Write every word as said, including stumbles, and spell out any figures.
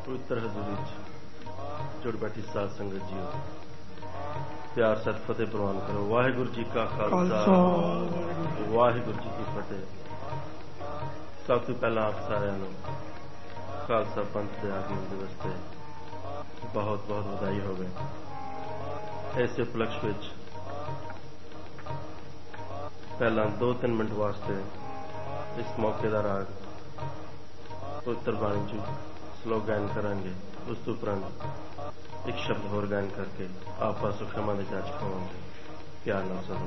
पवित्र हजूरी जुड़ बैठी साध संगत जी प्यार सत फतेह प्रवान करो। वाहिगुरु जी का खालसा वाहिगुरु जी की फतेह। सब तो पहला आप सारिਆਂ ਨੂੰ खालसा पंथ के आगमन दिवस से बहुत बहुत बधाई होवे। इस उपलक्ष्य विच पहला दो तीन मिनट वास्ते इस मौके का राग पवित्र बाणी च श्लोक गायन करांगे। उस तो उपरंत एक शब्द होर गायन करके आपा सुखमा के जाच पावांगे। प्यार नाल सब